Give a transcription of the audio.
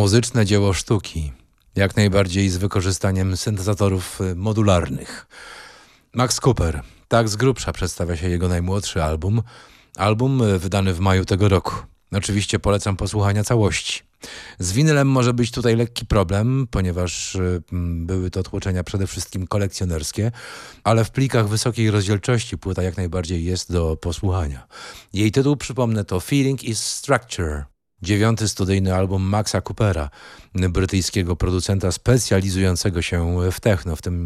muzyczne dzieło sztuki, jak najbardziej z wykorzystaniem syntezatorów modularnych. Max Cooper, tak z grubsza przedstawia się jego najmłodszy album. Album wydany w maju tego roku. Oczywiście polecam posłuchania całości. Z winylem może być tutaj lekki problem, ponieważ były to tłoczenia przede wszystkim kolekcjonerskie, ale w plikach wysokiej rozdzielczości płyta jak najbardziej jest do posłuchania. Jej tytuł, przypomnę, to Feeling is Structure. 9. studyjny album Maxa Coopera, brytyjskiego producenta specjalizującego się w techno, w tym